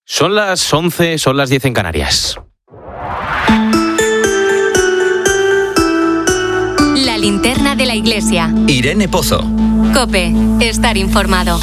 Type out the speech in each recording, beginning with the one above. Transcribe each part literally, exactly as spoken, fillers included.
Son las once, son las diez en Canarias. La linterna de la iglesia. Irene Pozo. COPE, estar informado.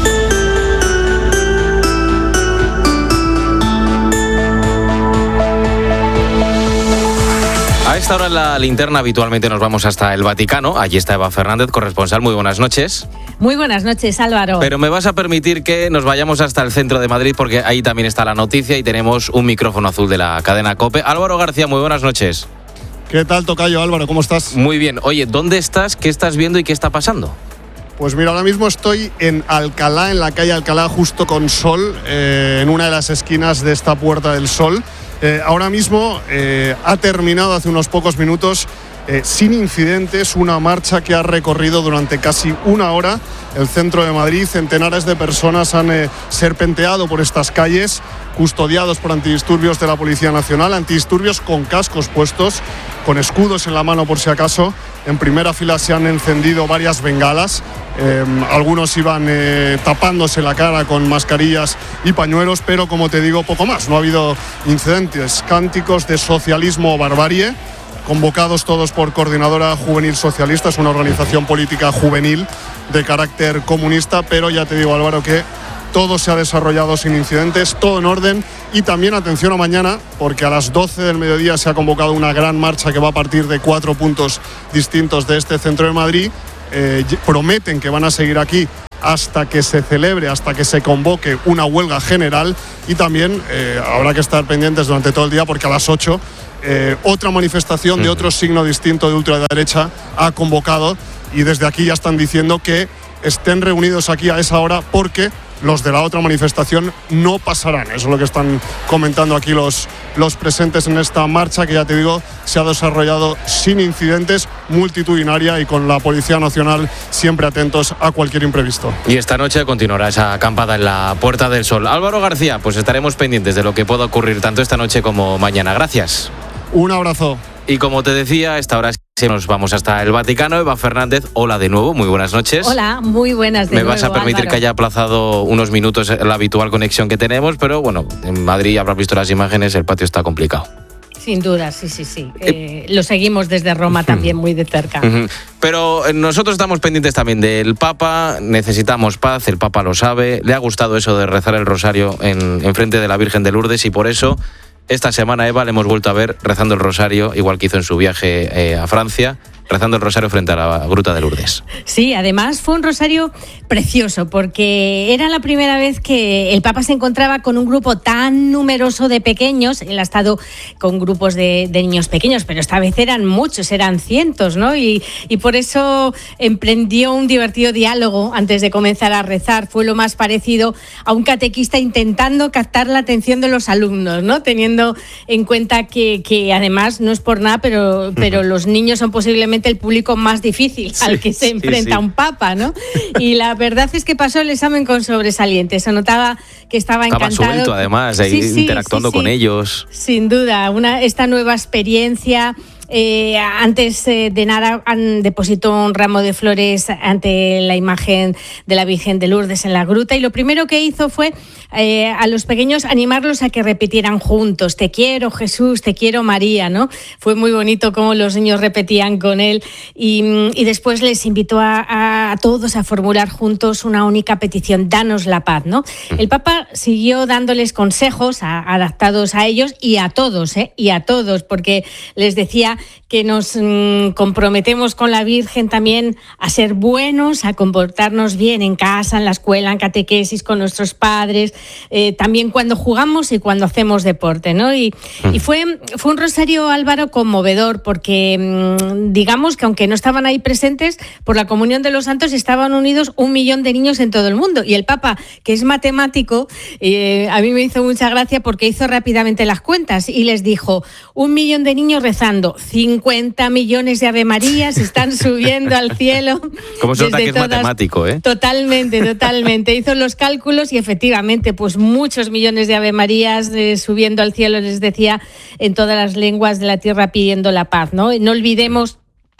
A esta hora en la linterna habitualmente nos vamos hasta el Vaticano. Allí está Eva Fernández, corresponsal. Muy buenas noches. Muy buenas noches, Álvaro. Pero me vas a permitir que nos vayamos hasta el centro de Madrid porque ahí también está la noticia y tenemos un micrófono azul de la cadena COPE. Álvaro García, muy buenas noches. ¿Qué tal, tocayo? Álvaro, ¿cómo estás? Muy bien. Oye, ¿dónde estás? ¿Qué estás viendo y qué está pasando? Pues mira, ahora mismo estoy en Alcalá, en la calle Alcalá, justo con Sol, eh, en una de las esquinas de esta Puerta del Sol. Eh, ahora mismo eh, ha terminado hace unos pocos minutos eh, sin incidentes una marcha que ha recorrido durante casi una hora el centro de Madrid. Centenares de personas han eh, serpenteado por estas calles, custodiados por antidisturbios de la Policía Nacional, antidisturbios con cascos puestos, con escudos en la mano por si acaso. En primera fila se han encendido varias bengalas. Eh, algunos iban eh, tapándose la cara con mascarillas y pañuelos, pero como te digo, poco más. No ha habido incidentes. Cánticos de socialismo o barbarie, convocados todos por Coordinadora Juvenil Socialista, es una organización política juvenil de carácter comunista, pero ya te digo, Álvaro, que todo se ha desarrollado sin incidentes, todo en orden. Y también atención a mañana, porque a las doce del mediodía se ha convocado una gran marcha que va a partir de cuatro puntos distintos de este centro de Madrid. Eh, prometen que van a seguir aquí hasta que se celebre, hasta que se convoque una huelga general. Y también eh, habrá que estar pendientes durante todo el día, porque a las ocho eh, otra manifestación de otro signo distinto de ultraderecha ha convocado, y desde aquí ya están diciendo que estén reunidos aquí a esa hora porque los de la otra manifestación no pasarán. Eso es lo que están comentando aquí los, los presentes en esta marcha, que ya te digo, se ha desarrollado sin incidentes, multitudinaria y con la Policía Nacional siempre atentos a cualquier imprevisto. Y esta noche continuará esa acampada en la Puerta del Sol. Álvaro García, pues estaremos pendientes de lo que pueda ocurrir tanto esta noche como mañana. Gracias. Un abrazo. Y como te decía, a esta hora nos vamos hasta el Vaticano. Eva Fernández, hola de nuevo, muy buenas noches. Hola, muy buenas de Me nuevo, vas a permitir, Álvaro, que haya aplazado unos minutos la habitual conexión que tenemos, pero bueno, en Madrid habrás visto las imágenes, el patio está complicado. Sin duda, sí, sí, sí. Eh, lo seguimos desde Roma también muy de cerca. Pero nosotros estamos pendientes también del Papa, necesitamos paz, el Papa lo sabe, le ha gustado eso de rezar el rosario en, en frente de la Virgen de Lourdes, y por eso esta semana, Eva, le hemos vuelto a ver rezando el rosario, igual que hizo en su viaje eh, a Francia, rezando el rosario frente a la Gruta de Lourdes. Sí, además fue un rosario precioso, porque era la primera vez que el Papa se encontraba con un grupo tan numeroso de pequeños. Él ha estado con grupos de, de niños pequeños, pero esta vez eran muchos, eran cientos, ¿no? Y, y por eso emprendió un divertido diálogo antes de comenzar a rezar. Fue lo más parecido a un catequista intentando captar la atención de los alumnos, ¿no? Teniendo en cuenta que, que además, no es por nada, pero, pero los niños son posiblemente el público más difícil al sí, que se enfrenta sí, sí. un papa, ¿no? Y la verdad es que pasó el examen con sobresaliente. Se notaba que estaba, estaba encantado. Suelto, además, ahí sí, interactuando sí, sí, con sí. ellos. Sin duda, una, esta nueva experiencia. Eh, antes eh, de nada han depositado un ramo de flores ante la imagen de la Virgen de Lourdes en la gruta, y lo primero que hizo fue eh, a los pequeños animarlos a que repitieran juntos: te quiero Jesús, te quiero María, ¿no? Fue muy bonito cómo los niños repetían con él, y, y después les invitó a, a, a todos a formular juntos una única petición: danos la paz, ¿no? El Papa siguió dándoles consejos a, adaptados a ellos y a todos, ¿eh? y a todos, porque les decía que nos mmm, comprometemos con la Virgen también a ser buenos, a comportarnos bien en casa, en la escuela, en catequesis, con nuestros padres, eh, también cuando jugamos y cuando hacemos deporte, ¿no? Y, mm. y fue, fue un rosario, Álvaro, conmovedor, porque mmm, digamos que aunque no estaban ahí presentes, por la comunión de los santos estaban unidos un millón de niños en todo el mundo. Y el Papa, que es matemático, eh, a mí me hizo mucha gracia porque hizo rápidamente las cuentas y les dijo: un millón de niños rezando, cincuenta millones de Ave Marías están subiendo al cielo. Como se nota que es todas... matemático, ¿eh? Totalmente, totalmente. Hizo los cálculos y efectivamente, pues muchos millones de Ave Marías eh, subiendo al cielo, les decía, en todas las lenguas de la tierra pidiendo la paz, ¿no? No olvidemos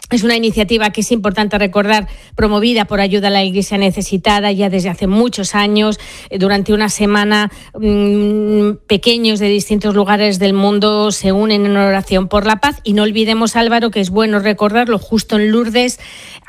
Es una iniciativa que es importante recordar, promovida por Ayuda a la Iglesia Necesitada ya desde hace muchos años. Durante una semana, mmm, pequeños de distintos lugares del mundo se unen en oración por la paz. Y no olvidemos, Álvaro, que es bueno recordarlo, justo en Lourdes,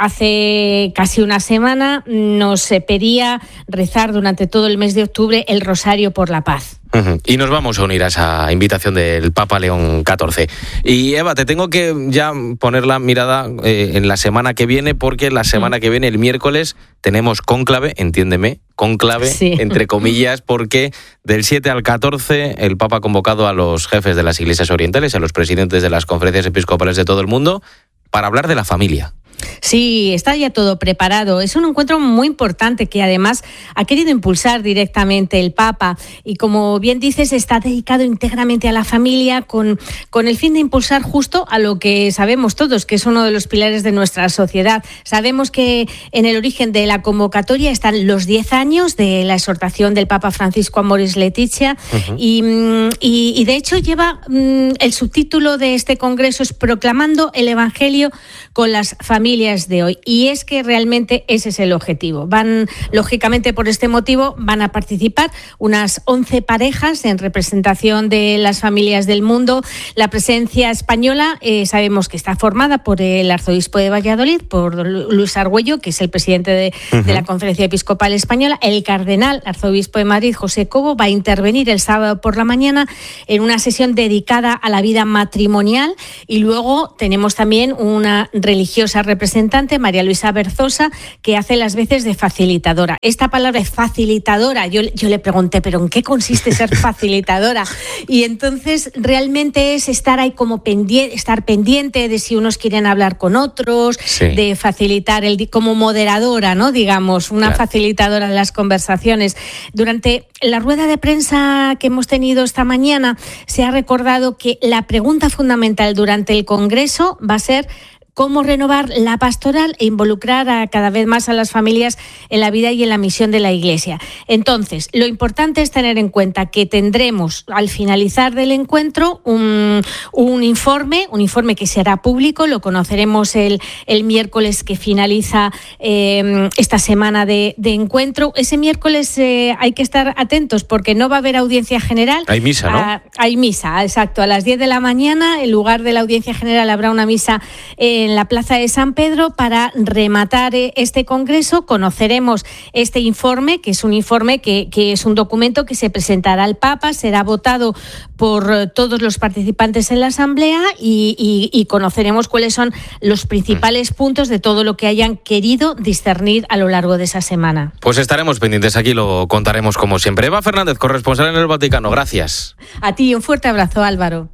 hace casi una semana, nos pedía rezar durante todo el mes de octubre el Rosario por la Paz. Uh-huh. Y nos vamos a unir a esa invitación del Papa León catorce. Y Eva, te tengo que ya poner la mirada eh, en la semana que viene, porque la semana que viene, el miércoles, tenemos cónclave, entiéndeme, cónclave, sí. entre comillas, porque del siete al catorce el Papa ha convocado a los jefes de las iglesias orientales, a los presidentes de las conferencias episcopales de todo el mundo, para hablar de la familia. Sí, está ya todo preparado. Es un encuentro muy importante que además ha querido impulsar directamente el Papa y, como bien dices, está dedicado íntegramente a la familia con, con el fin de impulsar justo a lo que sabemos todos, que es uno de los pilares de nuestra sociedad. Sabemos que en el origen de la convocatoria están los diez años de la exhortación del Papa Francisco Amoris Laetitia. Uh-huh. y, y, y de hecho lleva el subtítulo de este congreso es Proclamando el Evangelio con las familias de hoy, y es que realmente ese es el objetivo. Van, lógicamente, por este motivo van a participar unas once parejas en representación de las familias del mundo. La presencia española eh, sabemos que está formada por el arzobispo de Valladolid, por Luis Argüello, que es el presidente de, uh-huh. de la Conferencia Episcopal Española. El cardenal arzobispo de Madrid, José Cobo, va a intervenir el sábado por la mañana en una sesión dedicada a la vida matrimonial, y luego tenemos también una religiosa representante, María Luisa Berzosa, que hace las veces de facilitadora. Esta palabra es facilitadora. Yo, yo le pregunté, ¿pero en qué consiste ser facilitadora? Y entonces realmente es estar ahí como pendiente, estar pendiente de si unos quieren hablar con otros, sí. de facilitar, el como moderadora, ¿no? Digamos, una claro. facilitadora de las conversaciones. Durante la rueda de prensa que hemos tenido esta mañana, se ha recordado que la pregunta fundamental durante el Congreso va a ser cómo renovar la pastoral e involucrar a cada vez más a las familias en la vida y en la misión de la Iglesia. Entonces, lo importante es tener en cuenta que tendremos al finalizar del encuentro un, un informe, un informe que será público, lo conoceremos el, el miércoles que finaliza eh, esta semana de, de encuentro. Ese miércoles eh, hay que estar atentos porque no va a haber audiencia general. Hay misa, ¿no? A, hay misa, exacto. A las diez de la mañana, en lugar de la audiencia general, habrá una misa en la Plaza de San Pedro para rematar este congreso. Conoceremos este informe, que es un informe que, que es un documento que se presentará al Papa, será votado por todos los participantes en la Asamblea y, y, y conoceremos cuáles son los principales puntos de todo lo que hayan querido discernir a lo largo de esa semana. Pues estaremos pendientes, aquí lo contaremos como siempre. Eva Fernández, corresponsal en el Vaticano, gracias. A ti, un fuerte abrazo, Álvaro.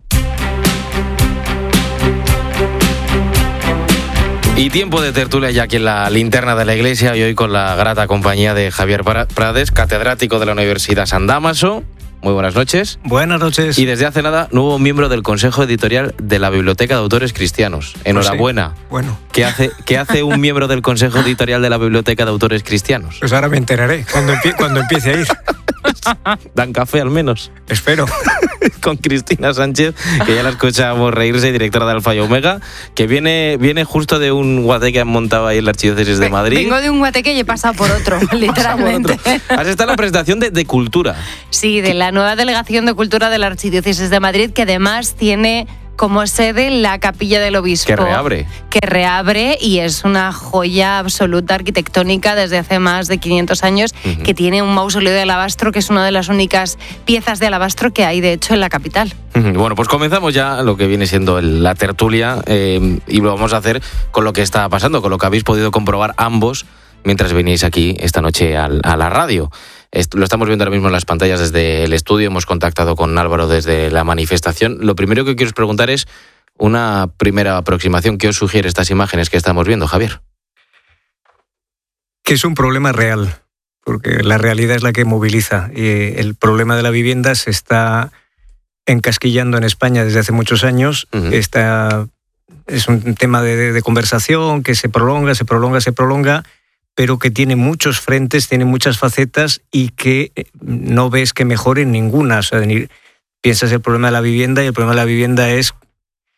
Y tiempo de tertulia ya aquí en la linterna de la Iglesia, y hoy con la grata compañía de Javier Prades, catedrático de la Universidad San Dámaso. Muy buenas noches. Buenas noches. Y desde hace nada, nuevo miembro del Consejo Editorial de la Biblioteca de Autores Cristianos. Enhorabuena. Pues sí. Bueno. ¿Qué hace, ¿Qué hace un miembro del Consejo Editorial de la Biblioteca de Autores Cristianos? Pues ahora me enteraré, cuando, empie- cuando empiece a ir. Dan café al menos. Espero. Con Cristina Sánchez, que ya la escuchamos reírse, directora de Alfa y Omega, que viene, viene justo de un guate que han montado ahí en la Archidiócesis de Madrid. Vengo de un guateque y he pasado por otro, literalmente. Por otro. Has estado en la presentación de, de Cultura. Sí, de la nueva Delegación de Cultura de la Archidiócesis de Madrid, que además tiene como sede la Capilla del Obispo. Que reabre. Que reabre y es una joya absoluta arquitectónica desde hace más de quinientos años, uh-huh. que tiene un mausoleo de alabastro, que es una de las únicas piezas de alabastro que hay, de hecho, en la capital. Uh-huh. Bueno, pues comenzamos ya lo que viene siendo el, la tertulia eh, y lo vamos a hacer con lo que está pasando, con lo que habéis podido comprobar ambos mientras venís aquí esta noche a, a la radio. Lo estamos viendo ahora mismo en las pantallas desde el estudio, hemos contactado con Álvaro desde la manifestación. Lo primero que quiero preguntar es una primera aproximación. ¿Qué os sugiere estas imágenes que estamos viendo, Javier? Que es un problema real, porque la realidad es la que moviliza. Y el problema de la vivienda se está encasquillando en España desde hace muchos años. Uh-huh. Está, es un tema de, de conversación que se prolonga, se prolonga, se prolonga, pero que tiene muchos frentes, tiene muchas facetas y que no ves que mejore ninguna. O sea, ni, piensas el problema de la vivienda y el problema de la vivienda es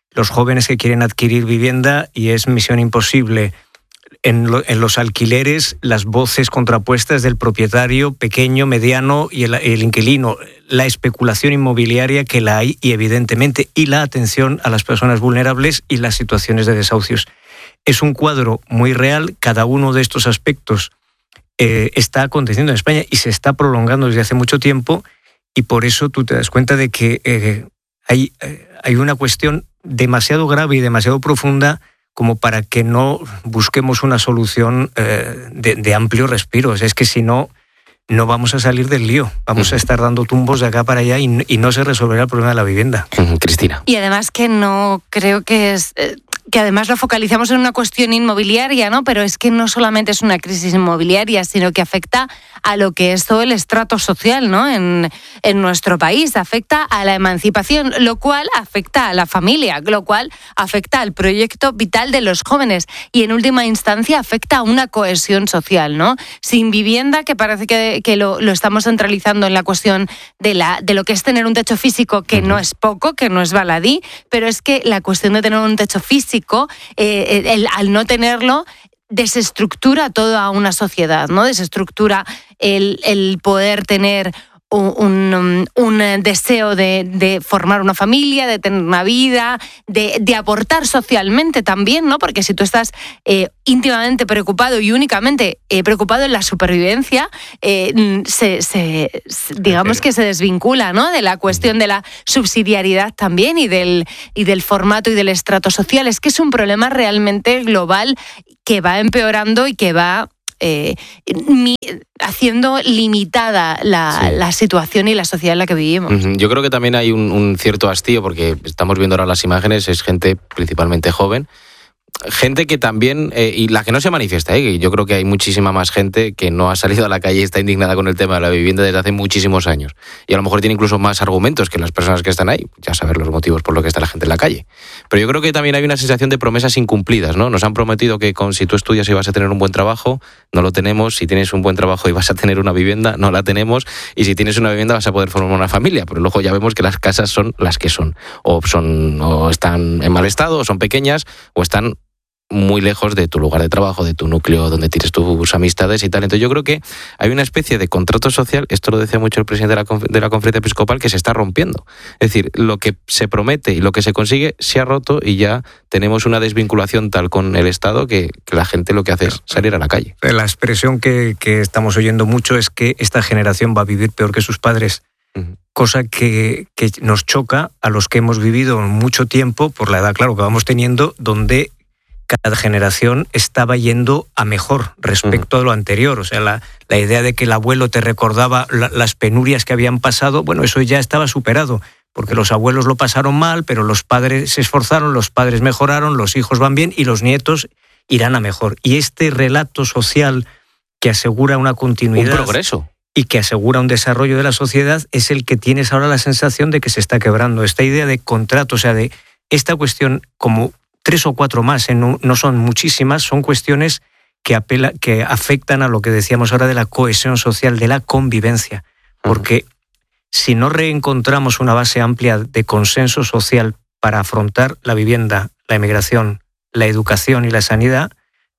los jóvenes que quieren adquirir vivienda y es misión imposible. En, lo, en los alquileres, las voces contrapuestas del propietario pequeño, mediano y el, el inquilino, la especulación inmobiliaria que la hay y evidentemente, y la atención a las personas vulnerables y las situaciones de desahucios. Es un cuadro muy real, cada uno de estos aspectos eh, está aconteciendo en España y se está prolongando desde hace mucho tiempo y por eso tú te das cuenta de que eh, hay, eh, hay una cuestión demasiado grave y demasiado profunda como para que no busquemos una solución eh, de, de amplio respiro. O sea, es que si no, no vamos a salir del lío. Vamos uh-huh. a estar dando tumbos de acá para allá y, y no se resolverá el problema de la vivienda. Uh-huh. Cristina. Y además que no creo que es... Eh... que además lo focalizamos en una cuestión inmobiliaria, ¿no? Pero es que no solamente es una crisis inmobiliaria, sino que afecta a lo que es todo el estrato social, ¿no? En, en nuestro país, afecta a la emancipación, lo cual afecta a la familia, lo cual afecta al proyecto vital de los jóvenes y en última instancia afecta a una cohesión social, ¿no? Sin vivienda, que parece que, que lo, lo estamos centralizando en la cuestión de, la, de lo que es tener un techo físico, que no es poco, que no es baladí, pero es que la cuestión de tener un techo físico Eh, el, al no tenerlo desestructura toda una sociedad, ¿no? Desestructura el, el poder tener un, un, un deseo de, de formar una familia, de tener una vida, de, de aportar socialmente también, ¿no? Porque si tú estás eh, íntimamente preocupado y únicamente eh, preocupado en la supervivencia, eh, se, se, digamos que se desvincula, ¿no? De la cuestión de la subsidiariedad también y del, y del formato y del estrato social. Es que es un problema realmente global que va empeorando y que va Eh, mi, haciendo limitada la, sí. la situación y la sociedad en la que vivimos. Uh-huh. Yo creo que también hay un, un cierto hastío, porque estamos viendo ahora las imágenes, es gente principalmente joven, gente que también, eh, y la que no se manifiesta, eh, yo creo que hay muchísima más gente que no ha salido a la calle y está indignada con el tema de la vivienda desde hace muchísimos años. Y a lo mejor tiene incluso más argumentos que las personas que están ahí, ya saber los motivos por los que está la gente en la calle. Pero yo creo que también hay una sensación de promesas incumplidas, ¿no? Nos han prometido que con, si tú estudias y vas a tener un buen trabajo, no lo tenemos. Si tienes un buen trabajo y vas a tener una vivienda, no la tenemos. Y si tienes una vivienda vas a poder formar una familia. Pero luego ya vemos que las casas son las que son. O, son, o están en mal estado, o son pequeñas, o están muy lejos de tu lugar de trabajo, de tu núcleo donde tienes tus amistades y tal. Entonces yo creo que hay una especie de contrato social, esto lo decía mucho el presidente de la, conf- de la conferencia episcopal, que se está rompiendo. Es decir, lo que se promete y lo que se consigue se ha roto y ya tenemos una desvinculación tal con el Estado que, que la gente lo que hace es salir a la calle. La expresión que, que estamos oyendo mucho es que esta generación va a vivir peor que sus padres. Uh-huh. Cosa que, que nos choca a los que hemos vivido mucho tiempo, por la edad, claro, que vamos teniendo, donde cada generación estaba yendo a mejor respecto uh-huh. a lo anterior. O sea, la, la idea de que el abuelo te recordaba la, las penurias que habían pasado, bueno, eso ya estaba superado, porque los abuelos lo pasaron mal, pero los padres se esforzaron, los padres mejoraron, los hijos van bien y los nietos irán a mejor. Y este relato social que asegura una continuidad... Un progreso. Y que asegura un desarrollo de la sociedad es el que tienes ahora la sensación de que se está quebrando. Esta idea de contrato, o sea, de esta cuestión como... tres o cuatro más, ¿eh? no, no son muchísimas, son cuestiones que, apela, que afectan a lo que decíamos ahora de la cohesión social, de la convivencia. Porque uh-huh. si no reencontramos una base amplia de consenso social para afrontar la vivienda, la emigración, la educación y la sanidad,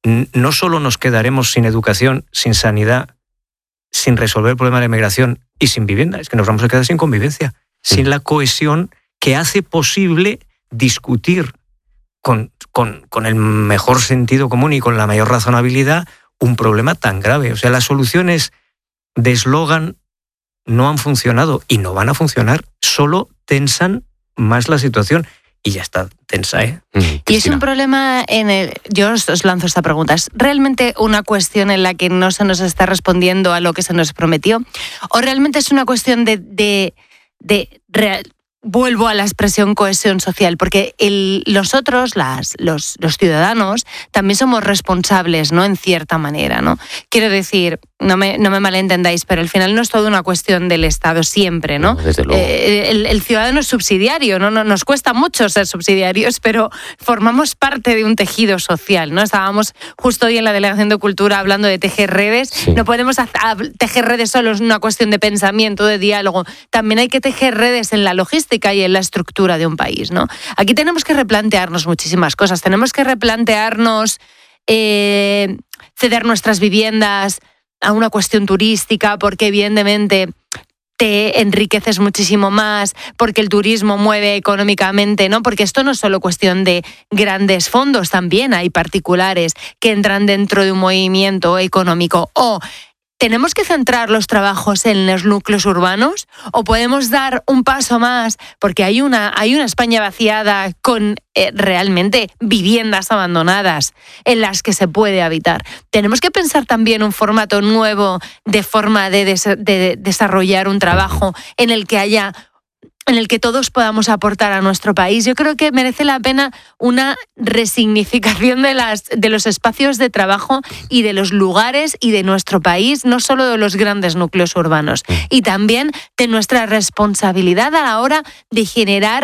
no solo nos quedaremos sin educación, sin sanidad, sin resolver el problema de la emigración y sin vivienda, es que nos vamos a quedar sin convivencia, uh-huh. sin la cohesión que hace posible discutir Con, con, con el mejor sentido común y con la mayor razonabilidad un problema tan grave. O sea, las soluciones de eslogan no han funcionado y no van a funcionar, solo tensan más la situación. Y ya está tensa, ¿eh? Mm, y es un problema en el... Yo os, os lanzo esta pregunta. ¿Es realmente una cuestión en la que no se nos está respondiendo a lo que se nos prometió? ¿O realmente es una cuestión de... de, de real, vuelvo a la expresión cohesión social, porque el, los otros, las, los, los ciudadanos, también somos responsables, ¿no? En cierta manera, ¿no? Quiero decir, no me, no me malentendáis, pero al final no es todo una cuestión del Estado siempre, ¿no? no desde luego. Eh, el, el ciudadano es subsidiario, ¿no? No, nos cuesta mucho ser subsidiarios, pero formamos parte de un tejido social, ¿no? Estábamos justo hoy en la Delegación de Cultura hablando de tejer redes. Sí. No podemos hacer, tejer redes solo, es una cuestión de pensamiento, de diálogo. También hay que tejer redes en la logística, urbanística y en la estructura de un país, ¿no? Aquí tenemos que replantearnos muchísimas cosas. Tenemos que replantearnos eh, ceder nuestras viviendas a una cuestión turística, porque evidentemente te enriqueces muchísimo más, porque el turismo mueve económicamente, ¿no? Porque esto no es solo cuestión de grandes fondos, también hay particulares que entran dentro de un movimiento económico. O ¿tenemos que centrar los trabajos en los núcleos urbanos o podemos dar un paso más? Porque hay una, hay una España vaciada con eh, realmente viviendas abandonadas en las que se puede habitar. Tenemos que pensar también un formato nuevo de forma de, des- de desarrollar un trabajo en el que haya... en el que todos podamos aportar a nuestro país. Yo creo que merece la pena una resignificación de, las, de los espacios de trabajo y de los lugares y de nuestro país, no solo de los grandes núcleos urbanos, y también de nuestra responsabilidad a la hora de generar,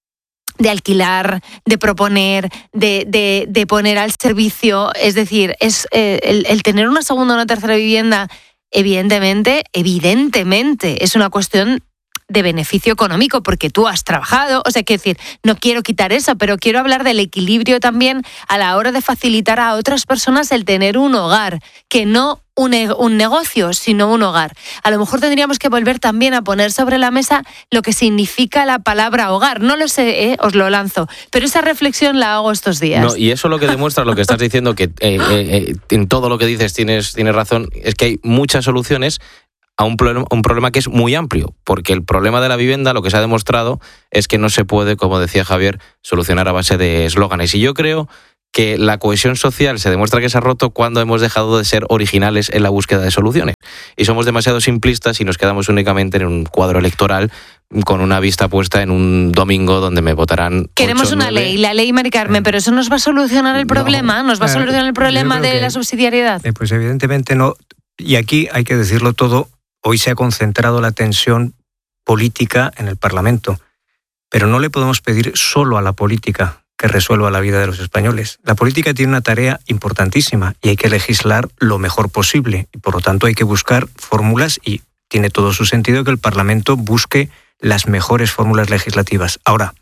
de alquilar, de proponer, de, de, de poner al servicio. Es decir, es eh, el, el tener una segunda o una tercera vivienda, evidentemente, evidentemente, es una cuestión de beneficio económico, porque tú has trabajado, o sea, quiero decir, no quiero quitar eso, pero quiero hablar del equilibrio también a la hora de facilitar a otras personas el tener un hogar, que no un, un negocio, sino un hogar. A lo mejor tendríamos que volver también a poner sobre la mesa lo que significa la palabra hogar. No lo sé, ¿eh? Os lo lanzo, pero esa reflexión la hago estos días. No, y eso lo que demuestra lo que estás diciendo, que eh, eh, en todo lo que dices tienes, tienes razón, es que hay muchas soluciones a un problema, un problema que es muy amplio, porque el problema de la vivienda, lo que se ha demostrado, es que no se puede, como decía Javier, solucionar a base de eslóganes. Y yo creo que la cohesión social se demuestra que se ha roto cuando hemos dejado de ser originales en la búsqueda de soluciones. Y somos demasiado simplistas y nos quedamos únicamente en un cuadro electoral con una vista puesta en un domingo donde me votarán. Queremos ocho, una nueve. ley, la ley Mari Carmen, pero ¿eso nos va a solucionar el problema? ¿Nos va a solucionar el problema de que, la subsidiariedad? Eh, pues evidentemente no. Y aquí hay que decirlo todo. Hoy se ha concentrado la tensión política en el Parlamento, pero no le podemos pedir solo a la política que resuelva la vida de los españoles. La política tiene una tarea importantísima y hay que legislar lo mejor posible. Y por lo tanto hay que buscar fórmulas y tiene todo su sentido que el Parlamento busque las mejores fórmulas legislativas. Ahora,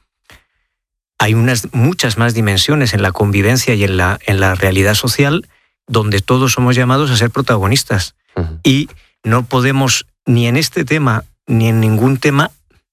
hay unas, muchas más dimensiones en la convivencia y en la, en la realidad social donde todos somos llamados a ser protagonistas. Uh-huh. Y no podemos, ni en este tema, ni en ningún tema,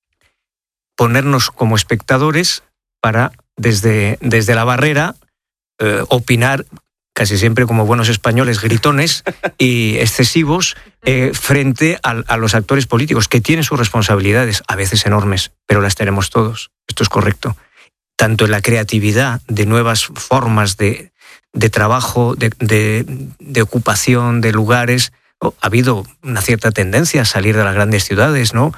ponernos como espectadores para, desde, desde la barrera, eh, opinar, casi siempre como buenos españoles, gritones y excesivos, eh, frente a, a los actores políticos, que tienen sus responsabilidades, a veces enormes, pero las tenemos todos. Esto es correcto. Tanto en la creatividad de nuevas formas de, de trabajo, de, de, de ocupación, de lugares. Ha habido una cierta tendencia a salir de las grandes ciudades, ¿no?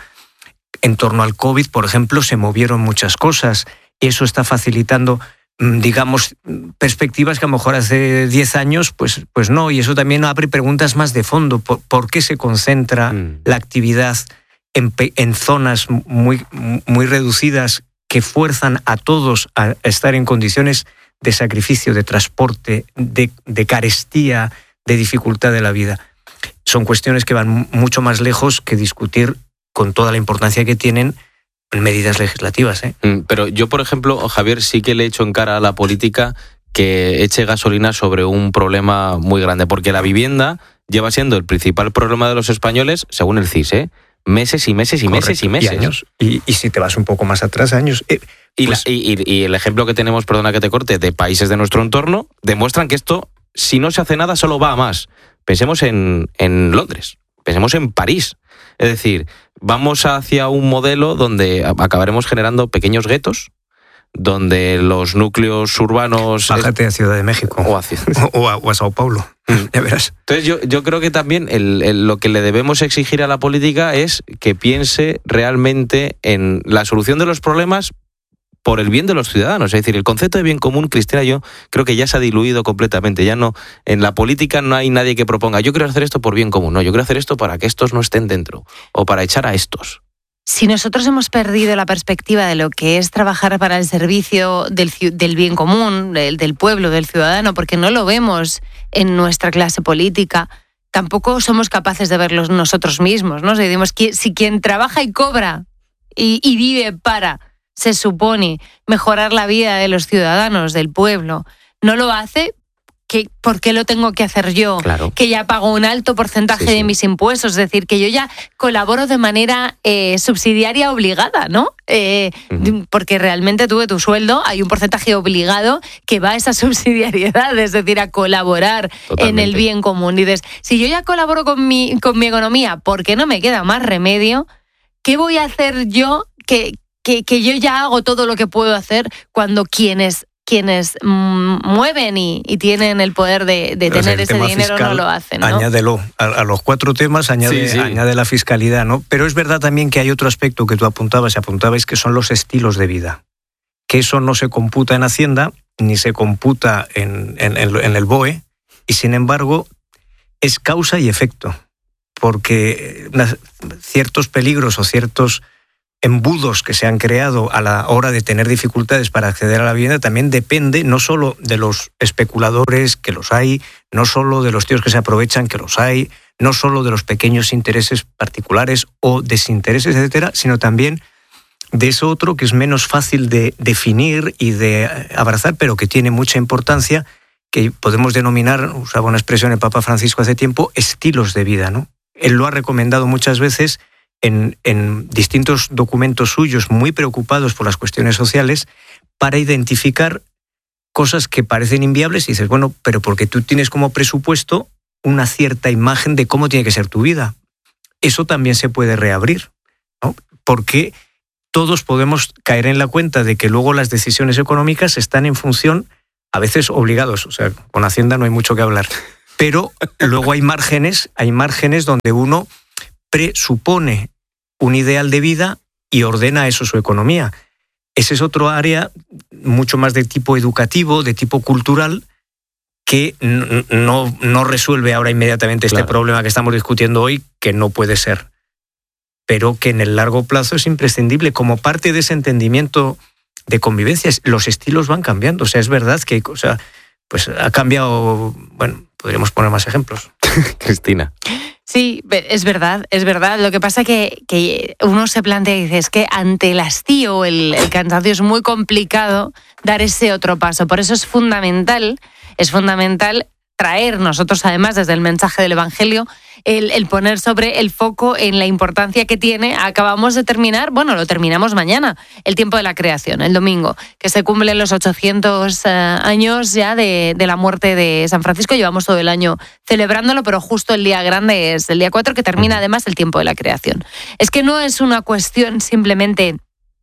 En torno al COVID, por ejemplo, se movieron muchas cosas. Eso está facilitando, digamos, perspectivas que a lo mejor hace diez años, pues, pues no. Y eso también abre preguntas más de fondo. ¿Por, por qué se concentra mm. la actividad en, en zonas muy, muy reducidas que fuerzan a todos a estar en condiciones de sacrificio, de transporte, de, de carestía, de dificultad de la vida? Son cuestiones que van mucho más lejos que discutir, con toda la importancia que tienen, medidas legislativas, ¿eh? Pero yo, por ejemplo, Javier, sí que le echo en cara a la política que eche gasolina sobre un problema muy grande, porque la vivienda lleva siendo el principal problema de los españoles, según el C I S, ¿eh? Meses y meses y Correcto. meses y meses. Y, años. Y, y si te vas un poco más atrás, años. Eh, y, pues... la, y, y el ejemplo que tenemos, perdona que te corte, de países de nuestro entorno, demuestran que esto, si no se hace nada, solo va a más. Pensemos en, en Londres, pensemos en París. Es decir, vamos hacia un modelo donde acabaremos generando pequeños guetos, donde los núcleos urbanos... Bájate a Ciudad de México o a, o a, o a Sao Paulo, ya verás. Entonces yo, yo creo que también el, el, lo que le debemos exigir a la política es que piense realmente en la solución de los problemas por el bien de los ciudadanos. Es decir, el concepto de bien común, Cristina, yo creo que ya se ha diluido completamente. Ya no, en la política no hay nadie que proponga, yo quiero hacer esto por bien común. No, yo quiero hacer esto para que estos no estén dentro o para echar a estos. Si nosotros hemos perdido la perspectiva de lo que es trabajar para el servicio del, del bien común, del, del pueblo, del ciudadano, porque no lo vemos en nuestra clase política, tampoco somos capaces de verlos nosotros mismos, ¿no? Si, digamos, si quien trabaja y cobra y, y vive para, se supone, mejorar la vida de los ciudadanos, del pueblo, no lo hace, ¿qué, ¿por qué lo tengo que hacer yo? Claro. Que ya pago un alto porcentaje sí, sí. de mis impuestos, es decir, que yo ya colaboro de manera eh, subsidiaria obligada, ¿no? Eh, uh-huh. Porque realmente tú de tu sueldo hay un porcentaje obligado que va a esa subsidiariedad, es decir, a colaborar Totalmente. En el bien común. Y dices, si yo ya colaboro con mi, con mi economía, ¿por qué no me queda más remedio? ¿Qué voy a hacer yo que, que, que yo ya hago todo lo que puedo hacer cuando quienes... quienes mmm, mueven y, y tienen el poder de, de tener ese dinero fiscal, no lo hacen, ¿no? Añádelo. A, a los cuatro temas añade, sí, sí. añade la fiscalidad, ¿no? Pero es verdad también que hay otro aspecto que tú apuntabas y apuntabais, que son los estilos de vida. Que eso no se computa en Hacienda, ni se computa en, en, en el B O E, y sin embargo es causa y efecto. Porque ciertos peligros o ciertos embudos que se han creado a la hora de tener dificultades para acceder a la vivienda también depende no solo de los especuladores, que los hay, no solo de los tíos que se aprovechan, que los hay, no solo de los pequeños intereses particulares o desintereses, etcétera, sino también de eso otro que es menos fácil de definir y de abrazar, pero que tiene mucha importancia, que podemos denominar, usaba una expresión el Papa Francisco hace tiempo, estilos de vida, ¿no? Él lo ha recomendado muchas veces En, en distintos documentos suyos, muy preocupados por las cuestiones sociales, para identificar cosas que parecen inviables y dices, bueno, pero porque tú tienes como presupuesto una cierta imagen de cómo tiene que ser tu vida. Eso también se puede reabrir, ¿no? Porque todos podemos caer en la cuenta de que luego las decisiones económicas están en función, a veces obligados, o sea, con Hacienda no hay mucho que hablar, pero luego hay márgenes, hay márgenes donde uno presupone un ideal de vida y ordena eso su economía. Ese es otro área mucho más de tipo educativo, de tipo cultural, que no, no resuelve ahora inmediatamente este claro. problema que estamos discutiendo hoy, que no puede ser, pero que en el largo plazo es imprescindible como parte de ese entendimiento de convivencia. Los estilos van cambiando, o sea, es verdad que o sea, pues ha cambiado, bueno, podríamos poner más ejemplos. Cristina. Sí, es verdad, es verdad. Lo que pasa es que, que uno se plantea y dice, es que ante el hastío, el, el cansancio, es muy complicado dar ese otro paso. Por eso es fundamental, es fundamental traer nosotros, además, desde el mensaje del Evangelio, el, el poner sobre el foco en la importancia que tiene. Acabamos de terminar, bueno, lo terminamos mañana, el tiempo de la creación, el domingo, que se cumplen los ochocientos uh, años ya de, de la muerte de San Francisco. Llevamos todo el año celebrándolo, pero justo el día grande es el día cuatro, que termina además el tiempo de la creación. Es que no es una cuestión simplemente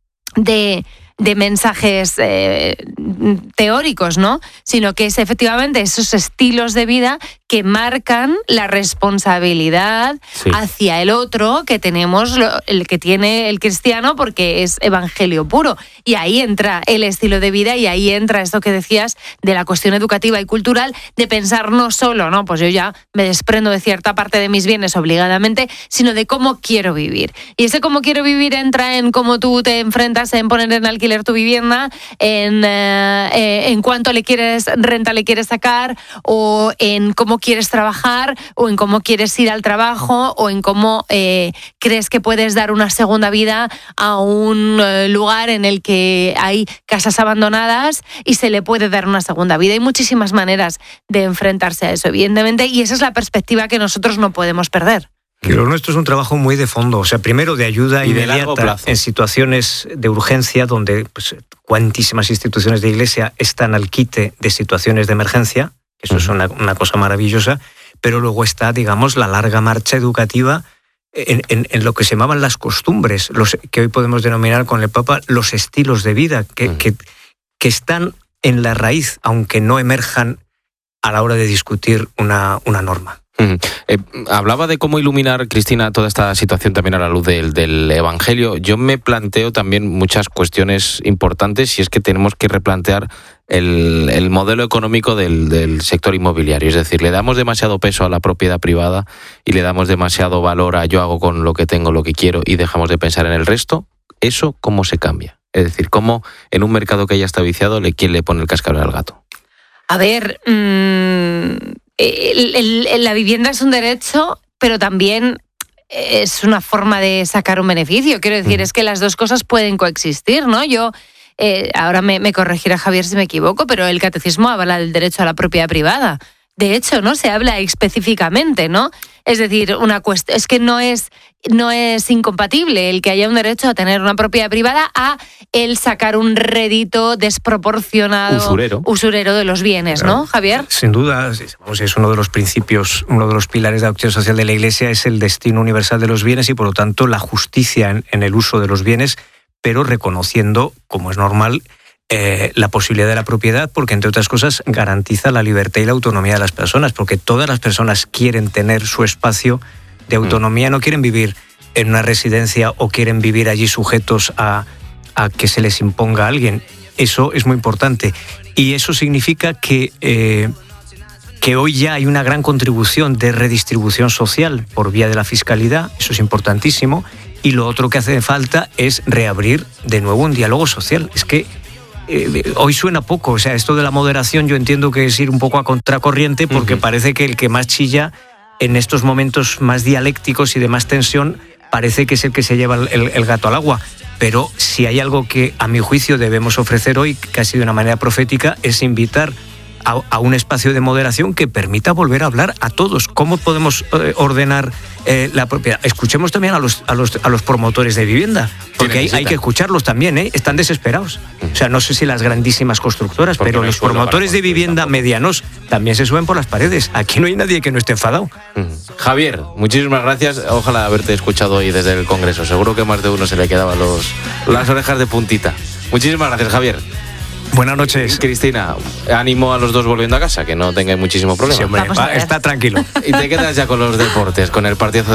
de... de mensajes eh, teóricos, ¿no? Sino que es efectivamente esos estilos de vida que marcan la responsabilidad sí. hacia el otro que tenemos, lo, el que tiene el cristiano, porque es evangelio puro. Y ahí entra el estilo de vida y ahí entra esto que decías de la cuestión educativa y cultural, de pensar no solo, ¿no? Pues yo ya me desprendo de cierta parte de mis bienes obligadamente, sino de cómo quiero vivir. Y ese cómo quiero vivir entra en cómo tú te enfrentas en poner en alquiler tu vivienda, en, eh, en cuánto le quieres, renta le quieres sacar, o en cómo quieres trabajar, o en cómo quieres ir al trabajo, o en cómo eh, crees que puedes dar una segunda vida a un eh, lugar en el que hay casas abandonadas y se le puede dar una segunda vida. Hay muchísimas maneras de enfrentarse a eso, evidentemente, y esa es la perspectiva que nosotros no podemos perder. Que lo nuestro es un trabajo muy de fondo, o sea, primero de ayuda y inmediata en situaciones de urgencia donde pues, cuantísimas instituciones de iglesia están al quite de situaciones de emergencia, eso uh-huh. es una, una cosa maravillosa, pero luego está, digamos, la larga marcha educativa en, en, en lo que se llamaban las costumbres, los que hoy podemos denominar con el Papa los estilos de vida, que, uh-huh. que, que están en la raíz, aunque no emerjan a la hora de discutir una, una norma. Uh-huh. Eh, hablaba de cómo iluminar, Cristina, toda esta situación también a la luz del, del Evangelio. Yo me planteo también muchas cuestiones importantes y es que tenemos que replantear el, el modelo económico del, del sector inmobiliario. Es decir, le damos demasiado peso a la propiedad privada y le damos demasiado valor a yo hago con lo que tengo lo que quiero y dejamos de pensar en el resto. ¿Eso cómo se cambia? Es decir, ¿cómo en un mercado que ya está viciado, quién le pone el cascabel al gato? A ver... Mmm... El, el, la vivienda es un derecho, pero también es una forma de sacar un beneficio. Quiero decir, mm. es que las dos cosas pueden coexistir, ¿no? Yo, eh, ahora me, me corregirá Javier si me equivoco, pero el catecismo habla del derecho a la propiedad privada. De hecho, ¿no? Se habla específicamente, ¿no? Es decir, una cuestión, es que no es, no es incompatible el que haya un derecho a tener una propiedad privada a el sacar un rédito desproporcionado, usurero, usurero de los bienes, ¿no, Javier? Sin duda, es uno de los principios, uno de los pilares de la doctrina social de la Iglesia es el destino universal de los bienes y, por lo tanto, la justicia en, en el uso de los bienes, pero reconociendo, como es normal, Eh, la posibilidad de la propiedad, porque entre otras cosas garantiza la libertad y la autonomía de las personas, porque todas las personas quieren tener su espacio de autonomía, no quieren vivir en una residencia o quieren vivir allí sujetos a, a que se les imponga a alguien. Eso es muy importante y eso significa que, eh, que hoy ya hay una gran contribución de redistribución social por vía de la fiscalidad, eso es importantísimo, y lo otro que hace falta es reabrir de nuevo un diálogo social. Es que Eh, hoy suena poco, o sea, esto de la moderación yo entiendo que es ir un poco a contracorriente porque uh-huh. parece que el que más chilla en estos momentos más dialécticos y de más tensión parece que es el que se lleva el, el gato al agua. Pero si hay algo que a mi juicio debemos ofrecer hoy, casi de una manera profética, es invitar a, a un espacio de moderación que permita volver a hablar a todos. ¿Cómo podemos eh, ordenar eh, la propiedad? Escuchemos también a los, a los, a los promotores de vivienda, porque hay, hay que escucharlos también, ¿eh? Están desesperados. O sea, no sé si las grandísimas constructoras, porque pero no los promotores de vivienda tampoco. medianos también se suben por las paredes. Aquí no hay nadie que no esté enfadado. Mm. Javier, muchísimas gracias. Ojalá haberte escuchado hoy desde el Congreso. Seguro que más de uno se le quedaban los, las orejas de puntita. Muchísimas gracias, Javier. Buenas noches. Cristina, ánimo a los dos volviendo a casa, que no tengáis muchísimo problema. Sí, hombre, va, está tranquilo. Y te quedas ya con los deportes, con el partido